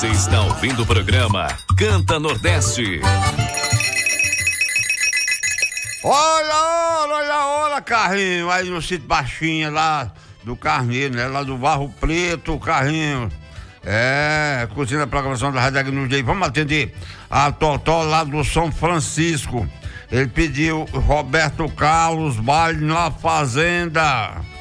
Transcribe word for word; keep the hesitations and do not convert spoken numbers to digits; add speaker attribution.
Speaker 1: Você está ouvindo o programa Canta Nordeste.
Speaker 2: Olha, olha, olha, olha, Carrinho, aí no sítio Baixinha lá do Carneiro, né? Lá do Barro Preto, Carrinho. É, curtindo a programação da Rádio Agnus. Vamos atender a Totó lá do São Francisco. Ele pediu Roberto Carlos, baile na fazenda.